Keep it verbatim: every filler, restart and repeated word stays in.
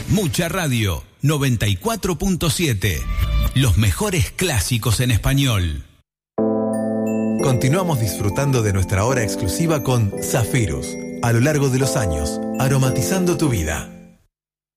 Mucha Radio, noventa y cuatro punto siete. Los mejores clásicos en español. Continuamos disfrutando de nuestra hora exclusiva con Zafirus. A lo largo de los años, aromatizando tu vida.